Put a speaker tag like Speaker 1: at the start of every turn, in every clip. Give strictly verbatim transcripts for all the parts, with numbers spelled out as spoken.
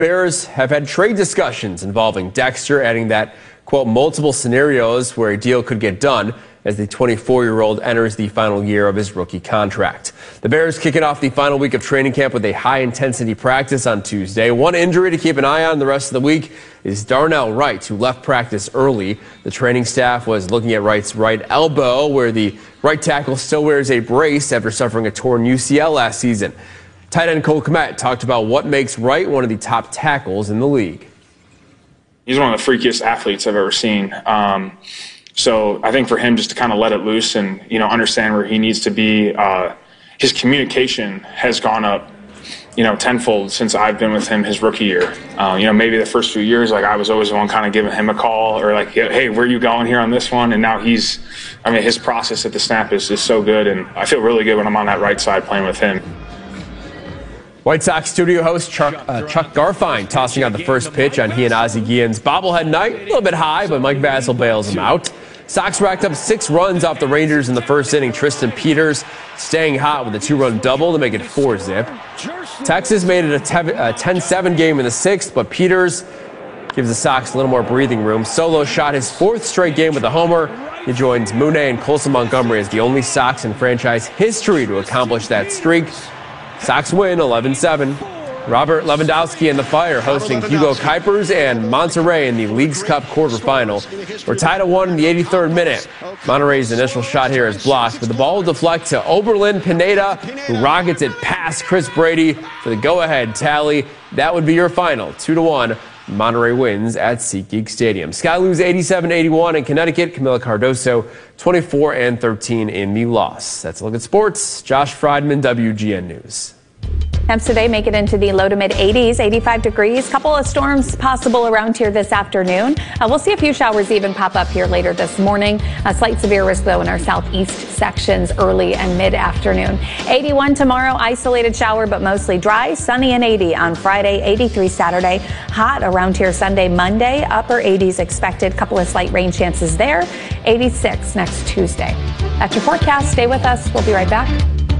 Speaker 1: Bears have had trade discussions involving Dexter, adding that, quote, multiple scenarios where a deal could get done as the twenty-four-year-old enters the final year of his rookie contract. The Bears kicking off the final week of training camp with a high-intensity practice on Tuesday. One injury to keep an eye on the rest of the week is Darnell Wright, who left practice early. The training staff was looking at Wright's right elbow, where the right tackle still wears a brace after suffering a torn U C L last season. Tight end Cole Kmet talked about what makes Wright one of the top tackles in the league.
Speaker 2: He's one of the freakiest athletes I've ever seen. Um, so I think for him just to kind of let it loose and, you know, understand where he needs to be, uh, his communication has gone up, you know, tenfold since I've been with him his rookie year. Uh, you know, maybe the first few years, like I was always the one kind of giving him a call or like, hey, where are you going here on this one? And now he's, I mean, his process at the snap is, is so good. And I feel really good when I'm on that right side playing with him.
Speaker 1: White Sox studio host Chuck, uh, Chuck Garfien tossing out the first pitch on he and Ozzie Guillen's bobblehead night. A little bit high, but Mike Vasil bails him out. Sox racked up six runs off the Rangers in the first inning. Tristan Peters staying hot with a two-run double to make it four zip. Texas made it a ten seven game in the sixth, but Peters gives the Sox a little more breathing room. Solo shot his fourth straight game with a homer. He joins Mooney and Colson Montgomery as the only Sox in franchise history to accomplish that streak. Sox win eleven seven. Robert Lewandowski and the Fire hosting Hugo Kuipers and Monterrey in the Leagues Cup quarterfinal. We're tied at one in the eighty-third minute. Monterrey's initial shot here is blocked, but the ball will deflect to Oberlin Pineda, who rockets it past Chris Brady for the go-ahead tally. That would be your final, two to one. Monterey wins at SeatGeek Stadium. Sky lose eighty-seven eighty-one in Connecticut. Camila Cardoso twenty-four and thirteen in the loss. That's a look at sports. Josh Friedman, W G N News.
Speaker 3: Temps today make it into the low to mid eighties, eighty-five degrees. Couple of storms possible around here this afternoon. Uh, we'll see a few showers even pop up here later this morning. A slight severe risk, though, in our southeast sections early and mid-afternoon. eighty-one tomorrow, isolated shower, but mostly dry. Sunny and eighty on Friday, eighty-three Saturday. Hot around here Sunday, Monday. Upper eighties expected. Couple of slight rain chances there. eighty-six next Tuesday. That's your forecast. Stay with us. We'll be right back.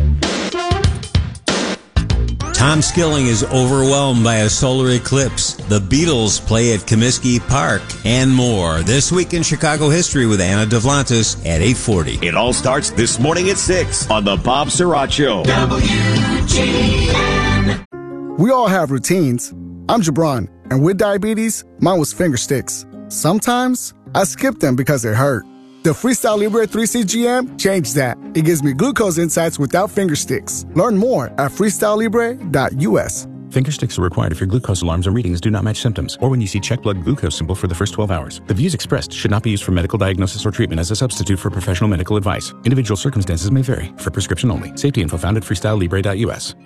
Speaker 4: Tom Skilling is overwhelmed by a solar eclipse. The Beatles play at Comiskey Park and more. This week in Chicago history with Anna Devlantis at eight forty.
Speaker 5: It all starts this morning at six on the Bob Surratt Show. W G N.
Speaker 6: We all have routines. I'm Jabron, and with diabetes, mine was finger sticks. Sometimes I skip them because it hurt. The Freestyle Libre three C G M changed that. It gives me glucose insights without finger sticks. Learn more at freestyle libre dot U S.
Speaker 7: Finger sticks are required if your glucose alarms or readings do not match symptoms, or when you see check blood glucose symbol for the first twelve hours. The views expressed should not be used for medical diagnosis or treatment as a substitute for professional medical advice. Individual circumstances may vary. For prescription only. Safety info found at freestyle libre dot U S.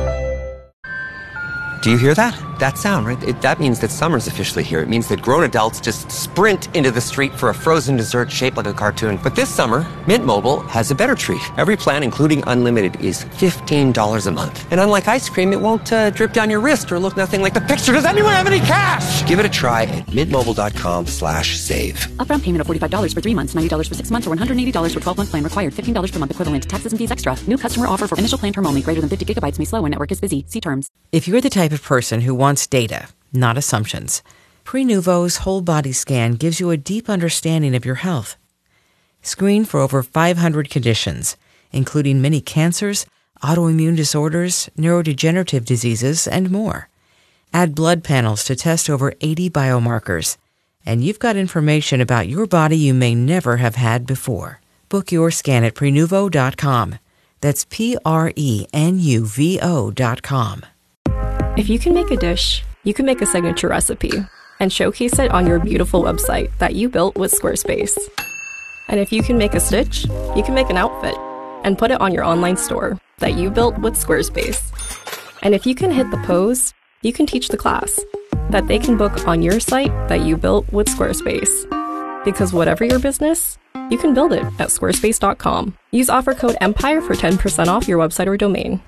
Speaker 8: Do you hear that? That sound, right? It, that means that summer's officially here. It means that grown adults just sprint into the street for a frozen dessert shaped like a cartoon. But this summer, Mint Mobile has a better treat. Every plan, including unlimited, is fifteen dollars a month. And unlike ice cream, it won't uh, drip down your wrist or look nothing like the picture. Does anyone have any cash? Give it a try at mintmobile.com slash save.
Speaker 9: Upfront payment of forty-five dollars for three months, ninety dollars for six months, or one hundred eighty dollars for twelve-month plan required. fifteen dollars per month equivalent. Taxes and fees extra. New customer offer for initial plan term only. Greater than fifty gigabytes may slow when network is busy. See terms.
Speaker 10: If you're the type of person who wants data, not assumptions, Prenuvo's whole body scan gives you a deep understanding of your health. Screen for over five hundred conditions, including many cancers, autoimmune disorders, neurodegenerative diseases, and more. Add blood panels to test over eighty biomarkers, and you've got information about your body you may never have had before. Book your scan at prenuvo dot com. That's P R E N U V O dot com.
Speaker 11: If you can make a dish, you can make a signature recipe and showcase it on your beautiful website that you built with Squarespace. And if you can make a stitch, you can make an outfit and put it on your online store that you built with Squarespace. And if you can hit the pose, you can teach the class that they can book on your site that you built with Squarespace. Because whatever your business, you can build it at squarespace dot com. Use offer code EMPIRE for ten percent off your website or domain.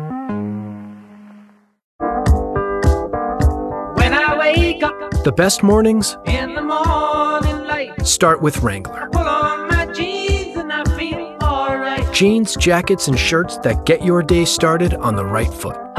Speaker 12: When I wake up,
Speaker 13: the best mornings
Speaker 12: in the morning light,
Speaker 13: start with Wrangler.
Speaker 12: Pull on my jeans and I feel all right.
Speaker 13: Jeans, jackets, and shirts that get your day started on the right foot.